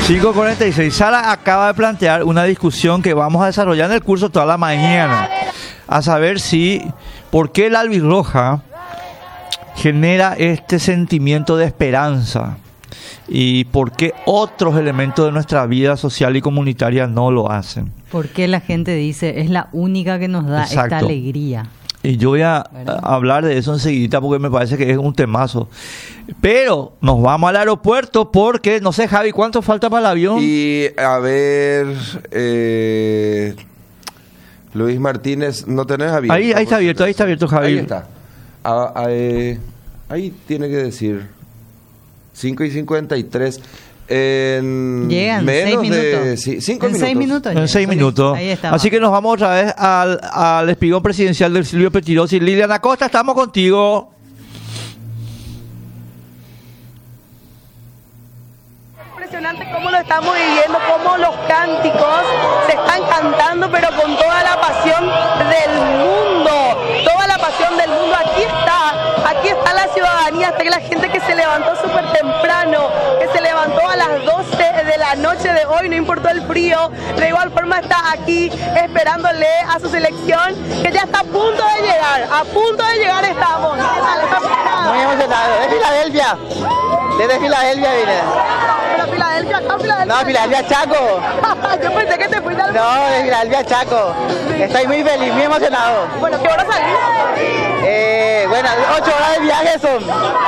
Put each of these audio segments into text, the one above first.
5:46. Sara acaba de plantear una discusión que vamos a desarrollar en el curso toda la mañana. A saber por qué la albirroja genera este sentimiento de esperanza y por qué otros elementos de nuestra vida social y comunitaria no lo hacen. ¿Por qué la gente dice es la única que nos da esta alegría? Y yo voy a hablar de eso enseguida porque me parece que es un temazo. Pero nos vamos al aeropuerto porque, no sé, Javi, ¿cuánto falta para el avión? Y a ver, Luis Martínez, ¿no tenés abierto? Ahí está abierto, Javi. Ahí está. Ahí tiene que decir 5:53. Llegan menos 6 minutos. De 5 minutos. 6 minutos. En 6 minutos. Ahí estamos. Así que nos vamos otra vez al espigón presidencial del Silvio Pettirossi. Liliana Costa, estamos contigo. Impresionante cómo lo estamos viviendo, cómo los cánticos se están cantando, pero con toda la pasión del mundo. Toda la pasión del mundo. Aquí está la ciudadanía, está la gente que se levantó súper temprano, que se levantó a las 12 de la noche de hoy, no importó el frío, de igual forma está aquí esperándole a su selección, que ya está a punto de llegar estamos. Muy emocionado, de Filadelfia, desde Filadelfia vine. ¿Pero Filadelfia acá o Filadelfia? No, Filadelfia Chaco. Yo pensé que te fuiste al... No, de Filadelfia Chaco. Estoy muy feliz, muy emocionado. Bueno, ¿qué hora salís? Bueno, 8 horas de viaje son.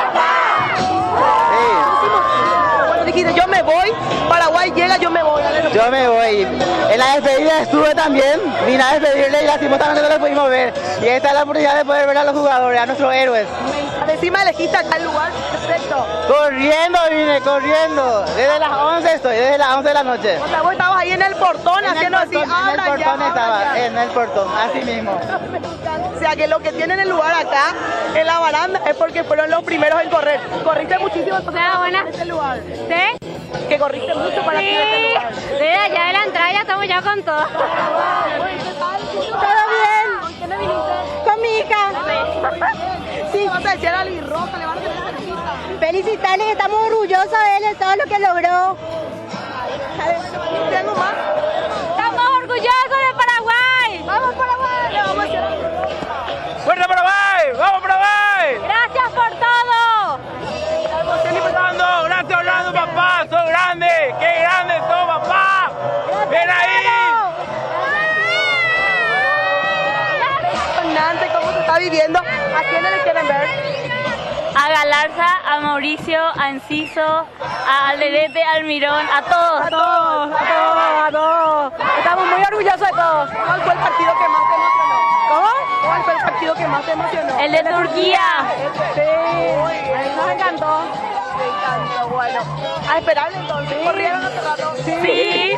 Bueno, dijiste, yo me voy, Paraguay llega, yo me voy. Yo me voy. En la despedida estuve también, vine a despedirle y lastimosamente no lo pudimos ver. Y esta es la oportunidad de poder ver a los jugadores, a nuestros héroes. Encima elegiste acá el lugar, perfecto. Corriendo vine, corriendo. Desde las 11 estoy, desde las 11 de la noche. O sea, vos estabas ahí en el portón haciendo así, en el portón, así mismo. O sea, que lo que tienen el lugar acá, en la baranda, es porque fueron los primeros en correr. Corriste muchísimo en este lugar. ¿Sí? Que corriste mucho para aquí en este lugar. Desde allá de la entrada ya estamos ya con todo. ¿Todo bien? ¿Con quién le viniste? Con mi hija. Sí, vas a decir a Albirroja, le van a felicitar. Felicitarle, que estamos orgullosos de él, de todo lo que logró. ¿Tengo más? Estamos orgullosos de Paraguay. ¡Vamos Paraguay! Le vamos a decir a Albirroja. ¡Fuerza Paraguay! ¡Vamos Paraguay! Gracias por todo. Gracias Orlando, papá, sos grande, qué grande sos, papá. Ven ahí. Impresionante cómo se está viviendo. ¿A quiénes le quieren ver? A Galarza, a Mauricio, a Enciso, a Alderete, a Almirón, a todos. A todos. Estamos muy orgullosos de todos. ¿Cuál fue el partido que más te emocionó? ¿Cómo? ¿Cuál fue el partido que más te emocionó? El de Turquía. Sí, nos encantó. Me encantó, bueno. A esperarle entonces. ¿Corrieron hace rato? Sí.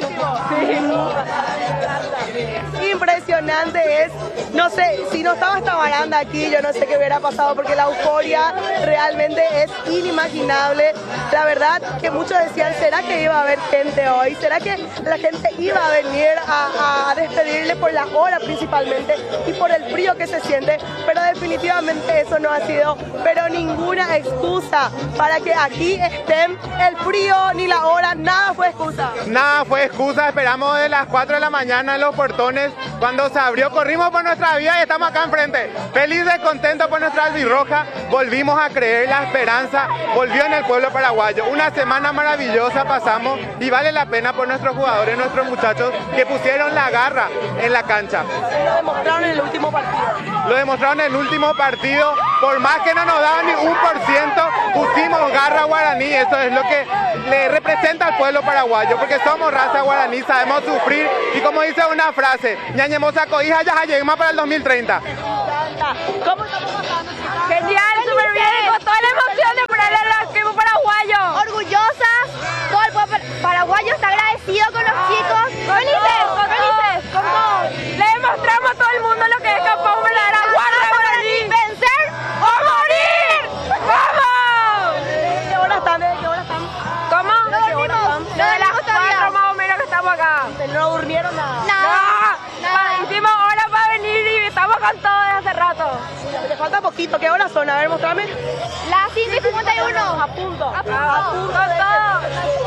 Impresionante es. No sé, si no estaba esta baranda aquí, yo no sé qué hubiera pasado porque la euforia realmente es inimaginable. La verdad que muchos decían, ¿será que iba a haber gente hoy? ¿Será que la gente iba a venir a despedirle por la hora principalmente y por el frío que se siente? Pero definitivamente eso no ha sido, pero ninguna excusa para que aquí estén. El frío ni la hora, nada fue excusa. Nada fue excusa, esperamos de las 4 de la mañana en los portones. Cuando se abrió, corrimos por nuestra vida y estamos acá enfrente. Felices, contentos por nuestra albirroja. Volvimos a creer, la esperanza volvió en el pueblo paraguayo. Una semana maravillosa pasamos y vale la pena por nuestros jugadores, nuestros muchachos que pusieron la garra en la cancha. Lo demostraron en el último partido. Lo demostraron en el último partido. Por más que no nos daban ni 1%, pusimos garra guaraní. Eso es lo que le representa al pueblo paraguayo, porque somos raza guaraní, sabemos sufrir. Y como dice una frase, ñañemosa cohija ya lleguemos para el 2030. ¿Cómo estamos pasando, chicas? Genial, súper bien. Con toda la emoción de ponerle al equipo paraguayo. Orgullosas, todo el pueblo paraguayo está agradecido con los chicos. Felices, con todos. Le demostramos a todo el mundo lo que es capaz de la guardia guaraní. Vencer ¡o morir! ¡Vamos! ¿De qué hora están? ¿Cómo? No dormimos, De las 4 más o menos que estamos acá. No durmieron nada. No, hicimos horas para venir y estamos con todo desde hace rato. Le falta poquito. ¿Qué horas son? A ver, mostrame. Las 5:51. A punto. A punto. A punto de... Con todo.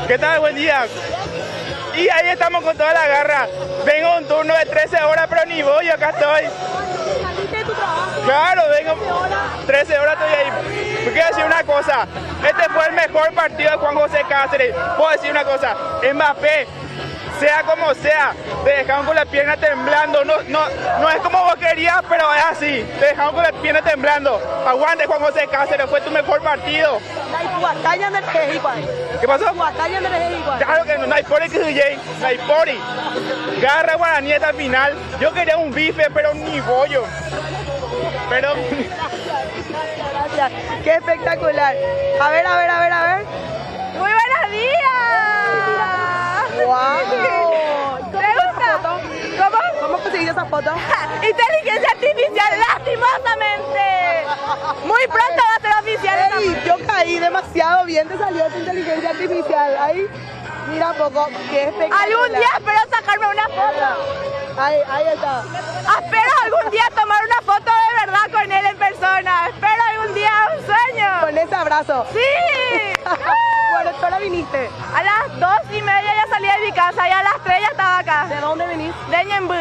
¿Qué tal? Buen día. Y ahí estamos con toda la garra. Vengo un turno de 13 horas, pero ni voy, acá estoy. ¿Saliste de tu trabajo? Claro, vengo 13 horas estoy ahí. Quiero decir una cosa, este fue el mejor partido de Juan José Cáceres. Puedo decir una cosa, Mbappé, sea como sea, te dejaron con la pierna temblando. No es como vos querías, pero es así. Te dejaron con la pierna temblando. Aguante, Juan José Cáceres, fue tu mejor partido. ¿Qué pasó? Claro que no hay por que DJ, no hay pori. Garra Guaraní hasta el final. Yo quería un bife, pero ni bollo. Pero... Gracias. Qué espectacular. A ver. Muy buenos días. ¡Wow! ¿Te gusta? ¿Cómo conseguiste esa foto? Inteligencia artificial, lastimosamente. Muy pronto va a ser oficial. Ey, yo caí demasiado bien, te salió tu inteligencia artificial. Ahí, mira poco, qué espectacular. Algún día espero sacarme una foto. Ahí está. Espero algún día tomar una foto de verdad con él en persona. Espero algún día, un sueño. Con ese abrazo. Sí. Bueno, ¿qué hora viniste? A las 2:30 ya salí de mi casa y a las 3 ya estaba acá. ¿De dónde viniste? De Ñemby.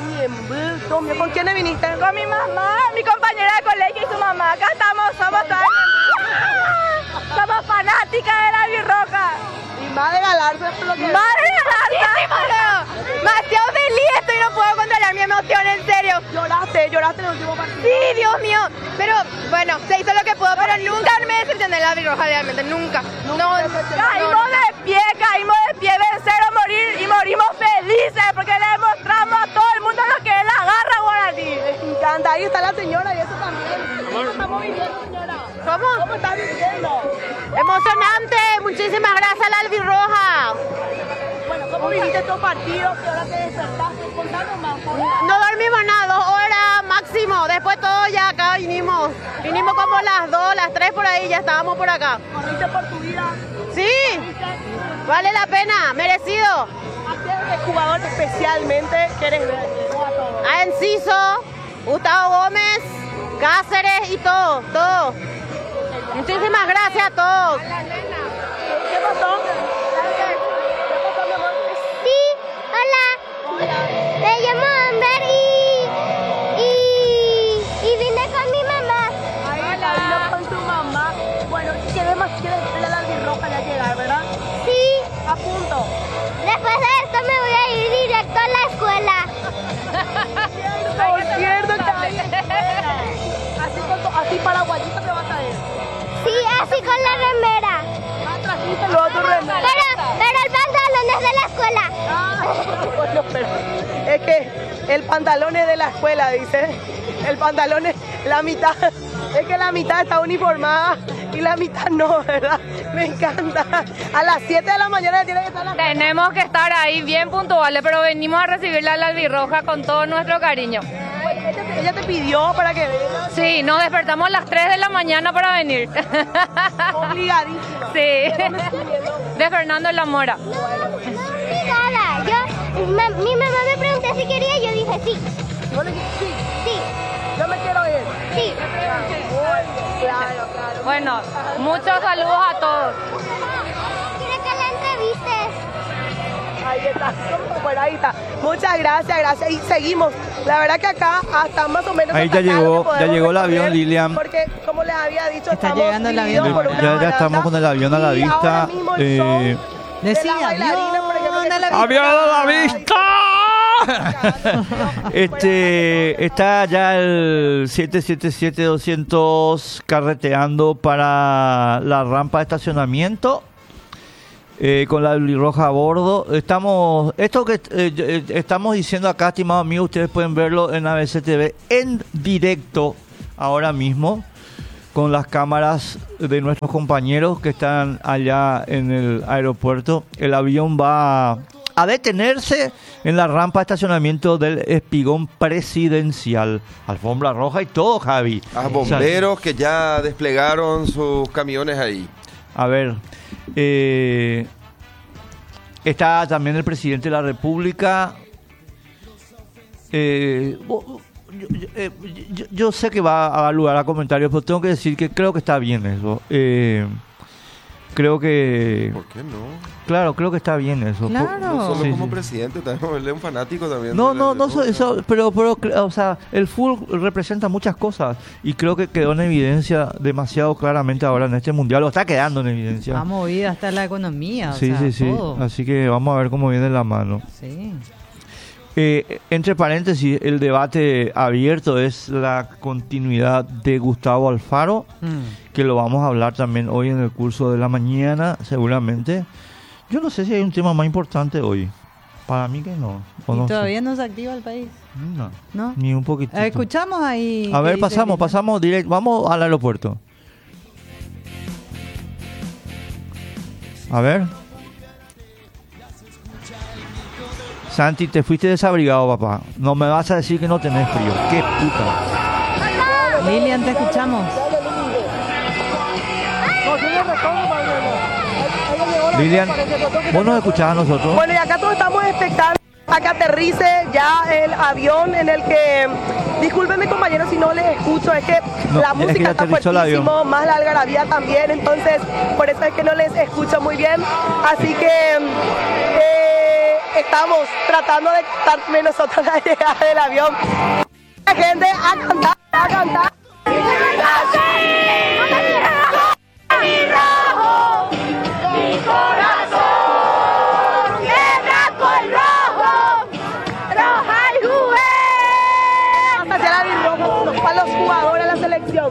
¿Con quién viniste? Con mi mamá, mi compañera de colegio y su mamá. Acá estamos, somos todas. Somos fanáticas de la albirroja. Y más de Galarza es lo que... ¡Madre de Galarza! Demasiado feliz estoy, no puedo controlar mi emoción, en serio. Lloraste en el último partido. Sí, Dios mío. Pero, bueno, se hizo lo que pudo, pero nunca me decepcioné de la albirroja, realmente, nunca. Caímos de pie, vencer o morir y morimos felices porque le demostramos a todo el mundo lo que es la garra guaraní. Me encanta, ahí está la señora y eso también. ¿Cómo estamos viviendo, señora? ¿Cómo? ¿Cómo está viviendo? Emocionante, muchísimas gracias a la albirroja. Bueno, ¿cómo viviste estos partidos? ¿Qué hora te despertaste? Contanos más. No dormimos nada, 2 horas máximo. Después todo ya acá vinimos. Vinimos como las 2, las 3 por ahí, ya estábamos por acá. ¿Corriste por tu vida? Sí, vale la pena, merecido. ¿A qué jugador especialmente quieres ver? A Enciso, Gustavo Gómez, Cáceres y todo. Muchísimas gracias a todos. ¿Qué pasó? Sí, hola. Me llamo Amber y vine con mi mamá. Ahí está, vino con tu mamá. Bueno, ¿quieres ver la albirroja ya llegar, verdad? Sí. A punto. Después de esto me voy a ir directo a la escuela. Cierto que ahí espera. Así paraguayito te vas a ir. Sí, así con la remera. Trajiste luego tu remera. Pero el pantalón es de la escuela. Bueno, pero es que el pantalón es de la escuela, dice. El pantalón es la mitad. Es que la mitad está uniformada y la mitad no, ¿verdad? Me encanta. A las 7 de la mañana tiene que estar la... Tenemos que estar ahí bien puntuales, pero venimos a recibirla a la albirroja con todo nuestro cariño. Ella te pidió para que vengas. Sí, nos despertamos a las 3 de la mañana para venir. Obligadísima. Sí. De Fernando La Mora. Mi mamá me preguntó si quería y yo dije sí. ¿Yo le dije sí? Sí. Yo me quiero ir. Sí. Claro. Bueno, muchos saludos a todos. ¿Quiere que la entrevistes? Ahí está. Bueno, ahí está. Muchas gracias. Y seguimos. La verdad que acá hasta más o menos... Ahí ya llegó el avión, Lilian. Porque, como les había dicho, Está estamos llegando el avión. divididos por una Ya baranda. estamos con el avión a la Y vista. ahora mismo el show de Decía, la bailarina, por ejemplo, que ¡Avión a la vista! Está ya el 777-200 carreteando para la rampa de estacionamiento con la albirroja a bordo. Esto que estamos diciendo acá, estimados amigos, ustedes pueden verlo en ABC TV en directo ahora mismo con las cámaras de nuestros compañeros que están allá en el aeropuerto. El avión va a detenerse en la rampa de estacionamiento del Espigón Presidencial. Alfombra roja y todo, Javi. A bomberos que ya desplegaron sus camiones ahí. A ver, está también el presidente de la República. Yo sé que va a dar lugar a comentarios, pero tengo que decir que creo que está bien eso. creo que... ¿Por qué no? Claro, creo que está bien eso. Claro. No solo Sí, como sí. presidente, también él es un fanático también. No, de no, la no, eso, pero, o sea, el fútbol representa muchas cosas y creo que quedó en evidencia demasiado claramente ahora en este mundial, o está quedando en evidencia. Ha movido hasta la economía, o Sí, sea, sí, sí. todo. Así que vamos a ver cómo viene la mano. Sí. Entre paréntesis, el debate abierto es la continuidad de Gustavo Alfaro, que lo vamos a hablar también hoy en el curso de la mañana, seguramente. Yo no sé si hay un tema más importante hoy. Para mí que no. O ¿Y no sé. todavía no se activa el país? No, ¿No? ni un poquitito. Escuchamos ahí. A qué ver, dice Lina. pasamos directo. Vamos al aeropuerto. A ver. Santi, te fuiste desabrigado, papá. No me vas a decir que no tenés frío. ¡Qué puta! Lilian, te escuchamos. Lilian, ¿vos nos escuchás a nosotros? Bueno, y acá todos estamos expectando a que aterrice ya el avión en el que, discúlpenme compañeros si no les escucho, es que No, la es que música ya está aterrizó el avión. fuertísimo, más la algarabía también, entonces por eso es que no les escucho muy bien, así que estamos tratando de captarme nosotros la llegada del avión. La gente a cantar, a cantar. Para los jugadores de la selección.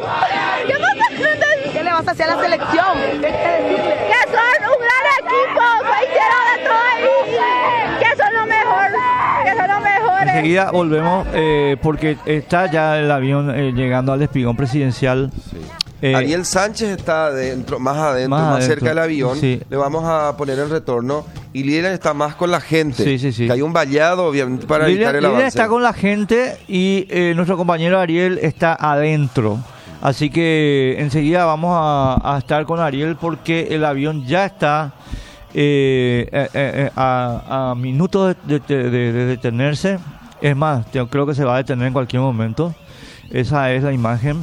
¿Qué le vas a hacer a la selección? ¿Qué decirle? Que son un gran equipo, que hicieron de todo ahí, que son lo mejor, que son los mejores. Enseguida volvemos porque está ya el avión llegando al espigón presidencial. Sí. Ariel Sánchez está más adentro, Más adentro, cerca del avión. sí. Le vamos a poner el retorno. Y Lilian está más con la gente. Sí, sí, sí. Que hay un vallado, obviamente, para evitar el Lilian avance. está con la gente y nuestro compañero Ariel está adentro. Así que enseguida vamos a estar con Ariel porque el avión ya está a minutos de detenerse. Es más, creo que se va a detener en cualquier momento. Esa es la imagen.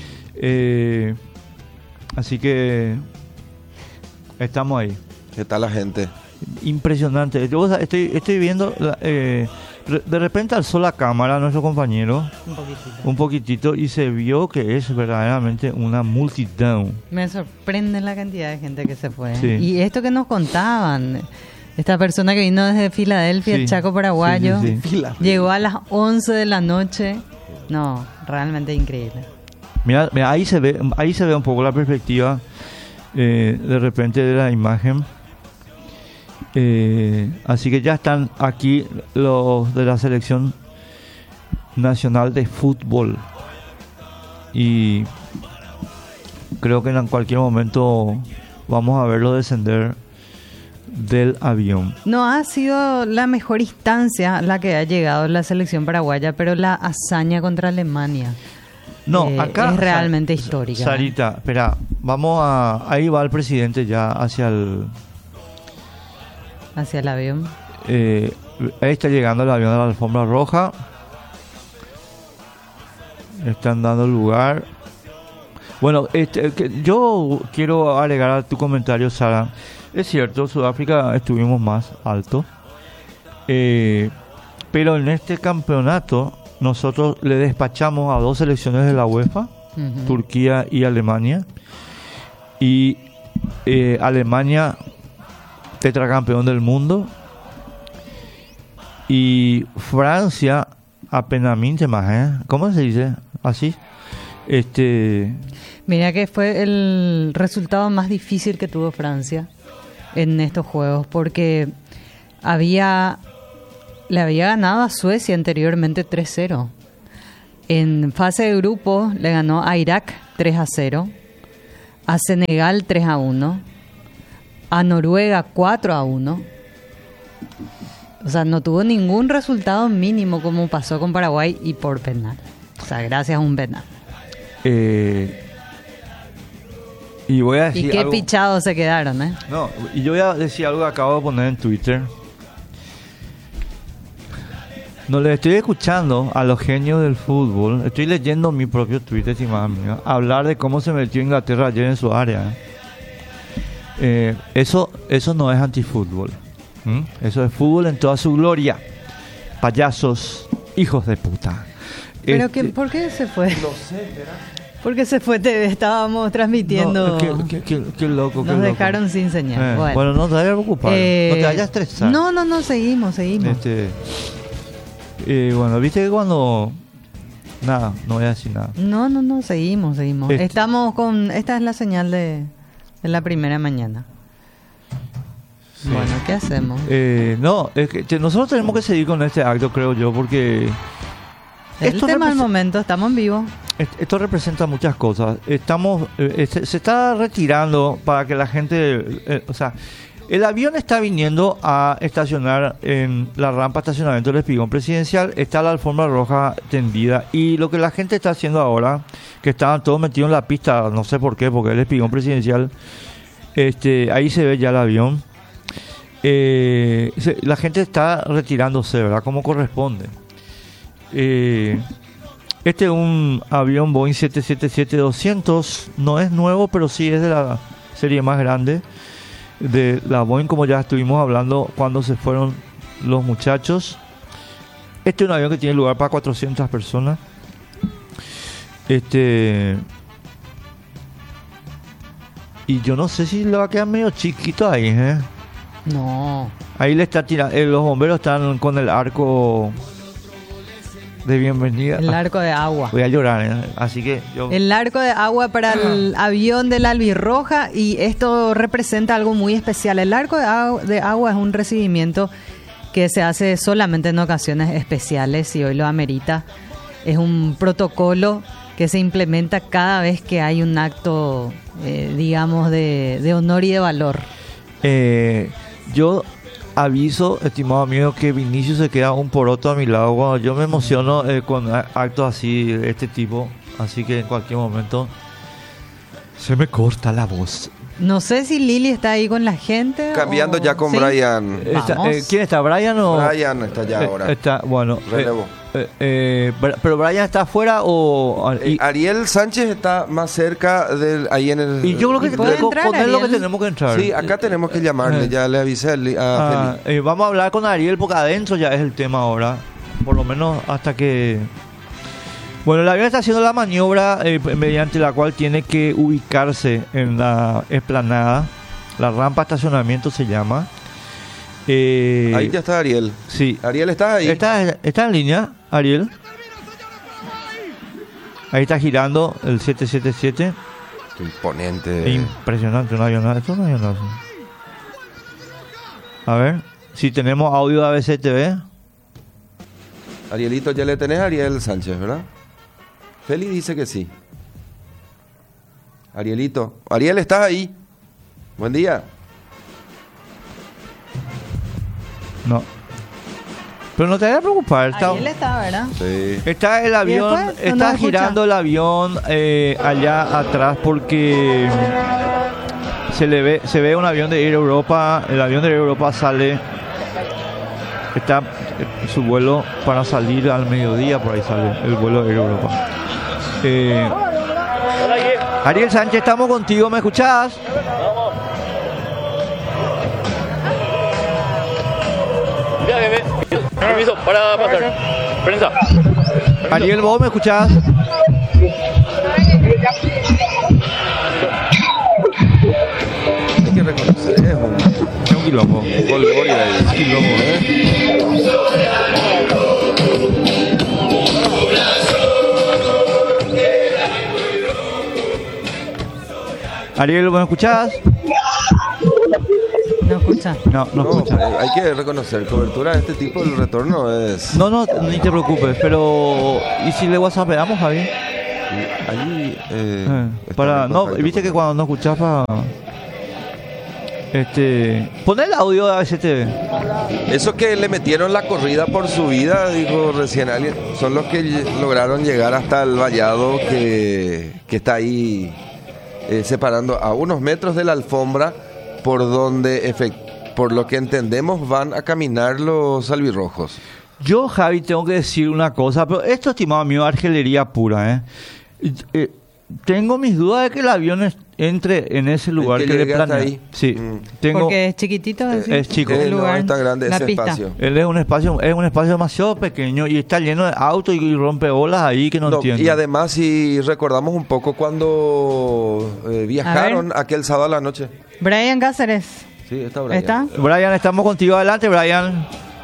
Así que estamos ahí. ¿Qué tal la gente? Impresionante. Yo estoy viendo, de repente alzó la cámara nuestro compañero un poquitito y se vio que es verdaderamente una multitud. Me sorprende la cantidad de gente que se fue. Sí. Y esto que nos contaban, esta persona que vino desde Filadelfia, Sí. Chaco Paraguayo, Sí, sí, sí. llegó a las 11 de la noche. No, realmente increíble. Mira, ahí se ve un poco la perspectiva de repente de la imagen. Así que ya están aquí los de la selección nacional de fútbol y creo que en cualquier momento vamos a verlo descender del avión. No ha sido la mejor instancia la que ha llegado la selección paraguaya, pero la hazaña contra Alemania Acá es realmente histórica. Sarita, espera, ahí va el presidente ya hacia el avión. ahí está llegando el avión de la alfombra roja. Están dando lugar. Bueno, yo quiero agregar a tu comentario, Sara. Es cierto, Sudáfrica estuvimos más alto, pero en este campeonato nosotros le despachamos a dos selecciones de la UEFA, Turquía y Alemania, y Alemania tetracampeón del mundo y Francia apenas más, ¿cómo se dice? Así. Mira que fue el resultado más difícil que tuvo Francia en estos juegos porque le había ganado a Suecia anteriormente 3-0. En fase de grupo le ganó a Irak 3-0, a Senegal 3-1, a Noruega 4-1. O sea, no tuvo ningún resultado mínimo como pasó con Paraguay y por penal. O sea, gracias a un penal. Y voy a decir y qué algo. pichados se quedaron, ¿eh? No, y yo voy a decir algo que acabo de poner en Twitter. No le estoy escuchando a los genios del fútbol. Estoy leyendo mi propio Twitter, estimada amiga, hablar de cómo se metió Inglaterra ayer en su área. Eso no es antifútbol. Eso es fútbol en toda su gloria. Payasos, hijos de puta. Pero ¿por qué se fue? No sé, ¿verdad? ¿Por qué se fue TV? Estábamos transmitiendo. No, qué loco. Nos dejaron sin señal. Bueno, no te vayas a preocupar. No te vayas a estresar. No, seguimos. Bueno, viste que cuando... Nada, no voy a decir nada. No, seguimos. Estamos con... Esta es la señal de la primera mañana. Sí. Bueno, ¿qué hacemos? No, es que nosotros tenemos que seguir con este acto, creo yo, porque... El tema del momento, estamos en vivo. Esto representa muchas cosas. Se está retirando para que la gente... o sea, el avión está viniendo a estacionar en la rampa de estacionamiento del Espigón Presidencial. Está la alfombra roja tendida. Y lo que la gente está haciendo ahora, que estaban todos metidos en la pista, no sé por qué, porque el Espigón Presidencial, ahí se ve ya el avión. La gente está retirándose, ¿verdad? Como corresponde. Este es un avión Boeing 777-200. No es nuevo, pero sí es de la serie más grande de la Boeing, como ya estuvimos hablando cuando se fueron los muchachos. Este es un avión que tiene lugar para 400 personas. Y yo no sé si le va a quedar medio chiquito ahí, No. Ahí le está tirando. Los bomberos están con el arco de bienvenida. El arco de agua. Voy a llorar, así que yo... El arco de agua para el avión de la Albirroja, y esto representa algo muy especial. El arco de agua es un recibimiento que se hace solamente en ocasiones especiales y hoy lo amerita. Es un protocolo que se implementa cada vez que hay un acto, digamos, de honor y de valor. Yo aviso, estimado amigo, que Vinicius se queda un poroto a mi lado cuando yo me emociono con actos así de este tipo, así que en cualquier momento se me corta la voz. No sé si Lili está ahí con la gente. Cambiando ya con, ¿sí? Brian. ¿Quién está? ¿Brian o...? Brian está ya ahora. Está, bueno. Relevo. ¿Pero Brian está afuera o...? Ariel Sánchez está más cerca ahí en el... Y yo creo que con él lo que tenemos que entrar. Sí, acá tenemos que llamarle, ya le avisé a Feli. Vamos a hablar con Ariel porque adentro ya es el tema ahora. Por lo menos hasta que... Bueno, el avión está haciendo la maniobra mediante la cual tiene que ubicarse en la explanada. La rampa de estacionamiento se llama. Ahí ya está Ariel. Sí. Ariel, ¿estás ahí? ¿Está en línea, Ariel? Ahí está girando el 777. Qué imponente. Impresionante, un avionazo. Esto es un avionazo. A ver, si tenemos audio de ABC TV. Arielito, ya le tenés a Ariel Sánchez, ¿verdad? Feli dice que sí. Arielito. Ariel, ¿estás ahí? Buen día. No. Pero no te debes preocupar. Ariel está, ¿verdad? Sí. Está el avión, está girando el avión allá atrás porque se ve un avión de Air Europa. El avión de Air Europa sale, está su vuelo para salir al mediodía, por ahí sale el vuelo de Air Europa. Ariel Sánchez, estamos contigo, ¿me escuchás? Permiso, para pasar. Prensa. Ariel, ¿vos me escuchás? Hay que reconocer, es un quilombo. Gloria es quilombo, Ariel, ¿me escuchás? No escucha. No escucha. Hay que reconocer, cobertura de este tipo, el retorno es... No, ni te preocupes, pero... ¿Y si le whatsappamos, Javi? Allí... para... No, viste que cuando no escuchás para... Poné el audio de ABCTV. Eso que le metieron la corrida por su vida, dijo recién alguien, son los que lograron llegar hasta el vallado que está ahí separando a unos metros de la alfombra por donde, por lo que entendemos, van a caminar los albirrojos. Yo, Javi, tengo que decir una cosa, pero esto, estimado mío, argelería pura, tengo mis dudas de que el avión entre en ese lugar que que le llegue hasta planea. ahí. Sí, tengo. Porque es chiquitito, Es chico. el No lugar, es tan grande la ese pista. espacio. Él es un espacio demasiado pequeño y está lleno de autos y rompeolas ahí que no entiendo. Y además, si recordamos un poco cuando viajaron aquel sábado a la noche. Brian Cáceres. Sí, está Brian. ¿Está? Brian, estamos contigo. Adelante, Brian.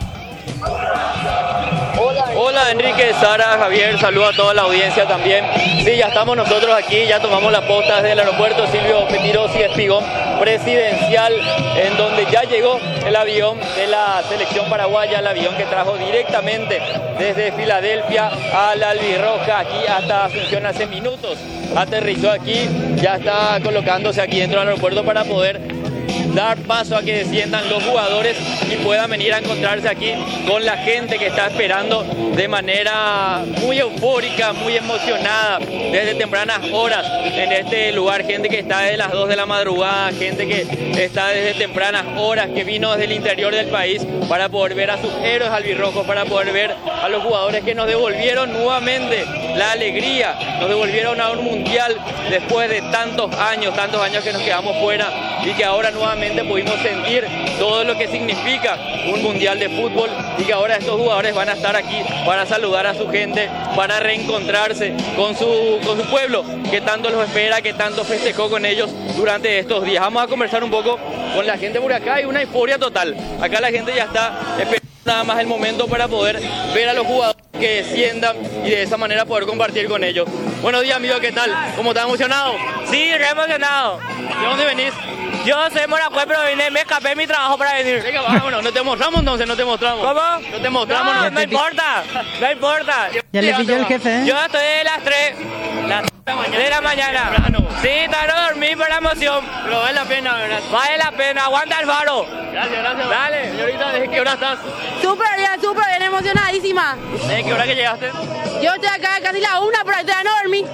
Hola Enrique, Sara, Javier, saludo a toda la audiencia también. Sí, ya estamos nosotros aquí, ya tomamos la posta desde el aeropuerto Silvio Petirosi Espigón presidencial, en donde ya llegó el avión de la selección paraguaya, el avión que trajo directamente desde Filadelfia a la Albirroja, aquí hasta Asunción hace minutos. Aterrizó aquí, ya está colocándose aquí dentro del aeropuerto para poder dar paso a que desciendan los jugadores y puedan venir a encontrarse aquí con la gente que está esperando de manera muy eufórica, muy emocionada desde tempranas horas en este lugar, gente que está desde las 2 de la madrugada, gente que está desde tempranas horas, que vino desde el interior del país para poder ver a sus héroes albirrojos, para poder ver a los jugadores que nos devolvieron nuevamente la alegría, nos devolvieron a un mundial después de tantos años que nos quedamos fuera y que ahora nuevamente pudimos sentir todo lo que significa un mundial de fútbol y que ahora estos jugadores van a estar aquí para saludar a su gente, para reencontrarse con su pueblo que tanto los espera, que tanto festejó con ellos durante estos días. Vamos a conversar un poco con la gente por acá, hay una euforia total. Acá la gente ya está esperando nada más el momento para poder ver a los jugadores que desciendan y de esa manera poder compartir con ellos. Buenos días, amigo, ¿qué tal? ¿Cómo estás, emocionado? Sí, re emocionado. ¿De dónde venís? Yo soy Moracue, pero me escapé de mi trabajo para venir. Venga, vámonos, no te mostramos entonces, no te mostramos. ¿Cómo? No te mostramos. No, no importa, no importa. Ya le pilló el jefe, ¿eh? Yo estoy de las 3 de la mañana. Sí, tarde a dormir por la emoción. Pero vale la pena, ¿verdad? Vale la pena, aguanta el faro. Gracias. Dale. Señorita, ¿desde qué hora estás? Súper bien, emocionadísima. ¿Desde qué hora que llegaste? Yo estoy acá casi la 1, pero todavía no dormí.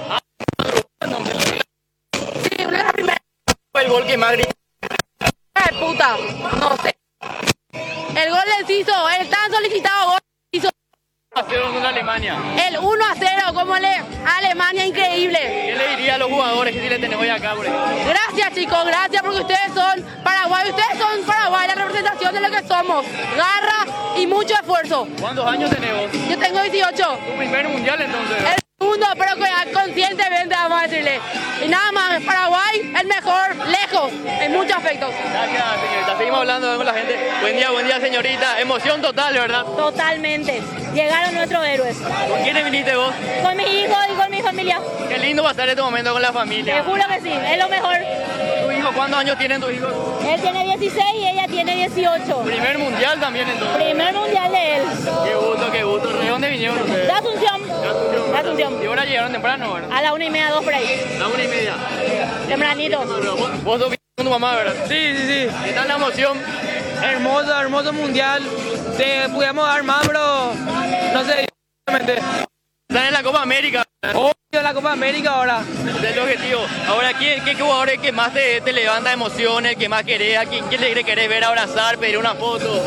Sí, una de las primeras. El gol que más gritó. De puta, no sé. El gol del Ciso, el tan solicitado gol del Ciso. 1-0 en Alemania. El 1-0, como Alemania, increíble. ¿Qué le diría a los jugadores que si le tenemos hoy acá, por ejemplo? Gracias, chicos, gracias porque ustedes son Paraguay, la representación de lo que somos. Garra y mucho esfuerzo. ¿Cuántos años tenemos? Yo tengo 18. ¿Tu primer mundial entonces? El segundo, pero conscientemente vamos a decirle. Y nada más, Paraguay, el mejor, lejos, en muchos aspectos. Gracias, señorita. Seguimos hablando con la gente. Buen día, señorita. Emoción total, ¿verdad? Totalmente. Llegaron nuestros héroes. ¿Con quiénes viniste vos? Con mi hijo y con mi familia. Qué lindo pasar este momento con la Te familia. juro que sí, es lo mejor. ¿Tu hijo? ¿Cuántos años tienen tus hijos? Él tiene 16 y ella tiene 18. Primer mundial también entonces. Primer mundial de él. Qué gusto. ¿De dónde vinieron ustedes? De Asunción. De Asunción. ¿Y ahora llegaron temprano, verdad? A la 1:30, 2 por ahí. La 1:30. Tempranito. Vos sos con tu mamá, ¿verdad? Sí. ¿Qué tal la emoción? Hermoso mundial. Pudimos dar más, pero no sé. Están en la Copa América. Obvio, la Copa América ahora. Ese es el objetivo. Ahora, ¿qué jugador es que más te levanta emociones, que más querés? ¿A quién le querés ver abrazar, pedir una foto?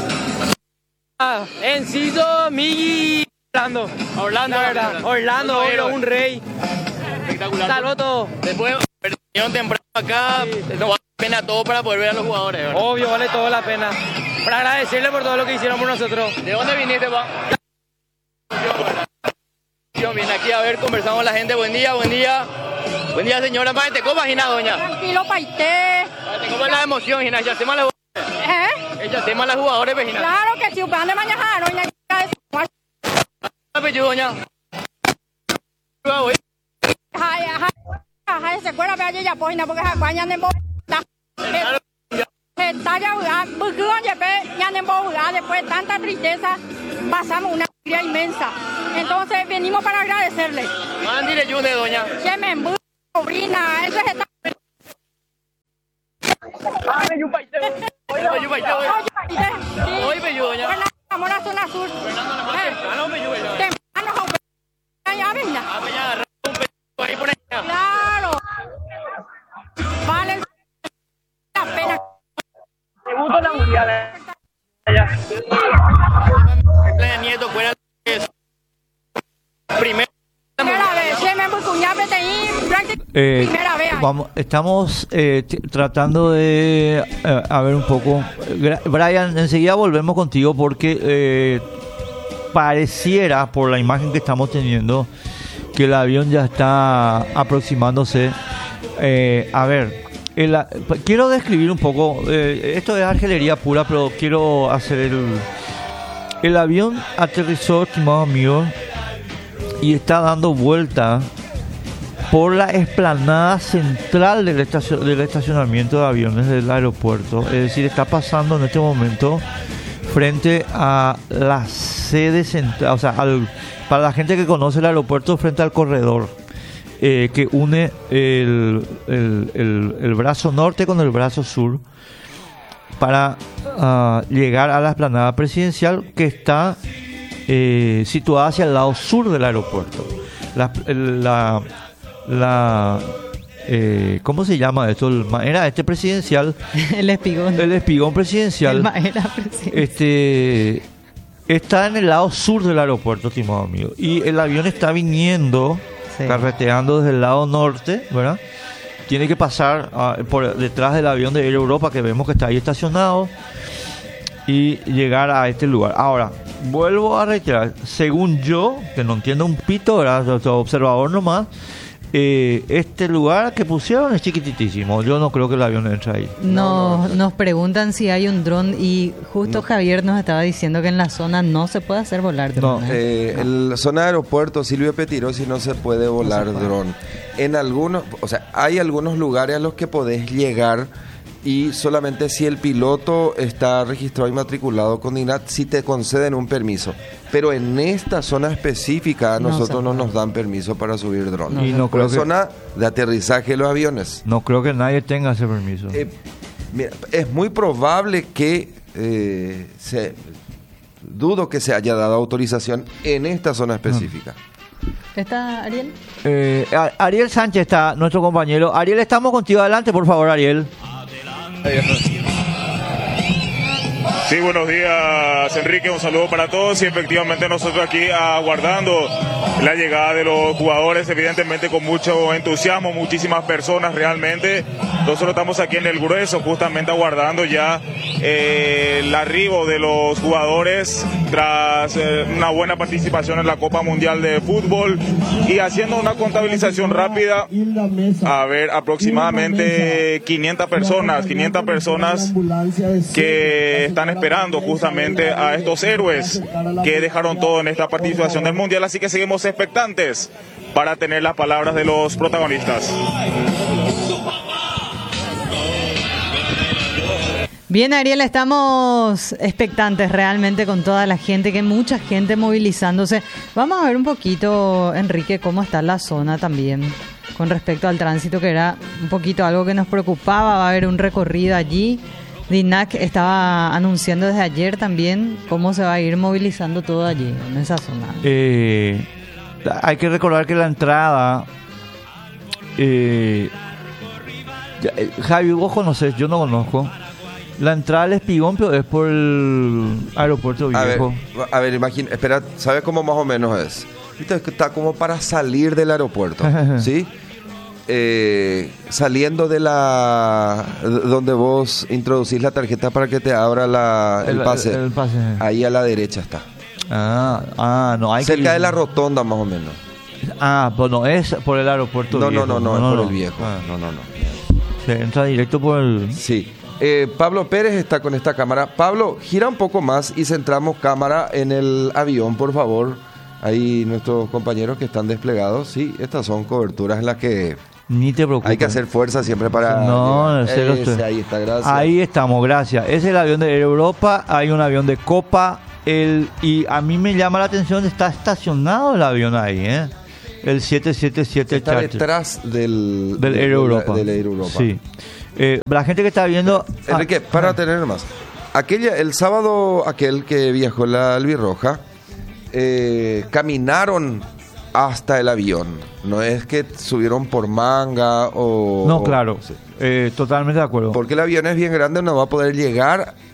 Enciso, Migi, Orlando, la verdad. Orlando, obvio, un rey. Espectacular. Salvo todo. Después vinieron temprano acá, no vale la pena todo para poder ver a los jugadores, ¿verdad? Obvio, vale toda la pena. Para agradecerle por todo lo que hicieron por nosotros. ¿De dónde viniste, pa? Viene aquí a ver, conversamos con la gente. Buen día. Buen día, señora. ¿Te copas, Gina, doña? Tranquilo, paité. ¿Te copas la emoción, Gina? ¿Ya hacemos las jugadores? ¿Ya hacemos las jugadores, Gina? Claro que sí, van de mañana, doña. ¿Qué doña? Se acuerda, pero ya poina, porque se de después de tanta tristeza, pasamos una alegría inmensa. Entonces venimos para agradecerle. Mándile yo de doña. Chemen, sobrina, eso es Amor a zona sur. Claro. Vale la pena. Me gusta la mundial. Nieto fuera primera vez, Chemen, Bucuñá, Peteín, Estamos tratando de a ver un poco. Brian, enseguida volvemos contigo porque pareciera, por la imagen que estamos teniendo, que el avión ya está aproximándose. A ver, quiero describir un poco. Esto es artillería pura, pero quiero hacer el avión aterrizó, estimados amigos, y está dando vuelta por la explanada central del estacionamiento de aviones del aeropuerto. Es decir, está pasando en este momento frente a la sede central, o sea, para la gente que conoce el aeropuerto, frente al corredor que une el brazo norte con el brazo sur para llegar a la explanada presidencial, que está situada hacia el lado sur del aeropuerto. ¿Cómo se llama esto? Era presidencial. El espigón. El espigón presidencial. Está en el lado sur del aeropuerto, estimado amigo. Y el avión está viniendo, carreteando desde el lado norte, ¿verdad? Tiene que pasar por detrás del avión de Air Europa, que vemos que está ahí estacionado, y llegar a este lugar. Ahora, vuelvo a reiterar, según yo, que no entiendo un pito, ¿verdad? Observador nomás, este lugar que pusieron es chiquititísimo. Yo no creo que el avión entre ahí. Nos preguntan si hay un dron, y justo Javier nos estaba diciendo que en la zona no se puede hacer volar dron. En la zona de aeropuerto Silvio Petirosi no se puede volar dron. En algunos, hay algunos lugares a los que podés llegar, y solamente si el piloto está registrado y matriculado con INAT, si te conceden un permiso. Pero en esta zona específica nosotros no nos dan permiso para subir drones. Y no creo zona de aterrizaje de los aviones. No creo que nadie tenga ese permiso. Mira, es muy probable que dudo que se haya dado autorización en esta zona específica. ¿Está Ariel? Ariel Sánchez está, nuestro compañero. Ariel, estamos contigo. Adelante, por favor, Ariel. Sí, buenos días, Enrique, un saludo para todos. Y efectivamente nosotros aquí aguardando la llegada de los jugadores, evidentemente con mucho entusiasmo, muchísimas personas realmente. Nosotros estamos aquí en el grueso, justamente aguardando ya el arribo de los jugadores tras una buena participación en la Copa Mundial de Fútbol, y haciendo una contabilización rápida. A ver, aproximadamente 500 personas que están esperando justamente a estos héroes que dejaron todo en esta participación del Mundial, así que seguimos expectantes para tener las palabras de los protagonistas. Bien, Ariel, estamos expectantes realmente con toda la gente, que mucha gente movilizándose. Vamos a ver un poquito, Enrique, cómo está la zona también con respecto al tránsito, que era un poquito algo que nos preocupaba. Va a haber un recorrido allí. DINAC estaba anunciando desde ayer también cómo se va a ir movilizando todo allí, en esa zona. Hay que recordar que la entrada... Javi, vos conocés, yo no conozco. La entrada al Espigón, pero es por el aeropuerto viejo. A ver, imagina, espera, ¿sabes cómo más o menos es? Viste, está como para salir del aeropuerto, ¿sí? Saliendo de donde vos introducís la tarjeta para que te abra el pase. El pase. Ahí a la derecha está. No hay cerca de la rotonda más o menos. Pues no es por el aeropuerto viejo. No, es por el viejo. No. Se entra directo por el... Sí. Pablo Pérez está con esta cámara. Pablo, gira un poco más y centramos cámara en el avión, por favor. Ahí nuestros compañeros que están desplegados. Sí, estas son coberturas en las que ni te preocupes, hay que hacer fuerza siempre para... ahí está, gracias. Ahí estamos, gracias. Es el avión de Air Europa. Hay un avión de Copa. Y a mí me llama la atención, está estacionado el avión ahí, el 777 está Charter. Detrás del Air Europa. Del Air Europa. Sí. La gente que está viendo... Enrique, para tener más. El sábado aquel que viajó la albirroja, caminaron hasta el avión. No es que subieron por manga o... No, claro. Sí. Totalmente de acuerdo. Porque el avión es bien grande, no va a poder llegar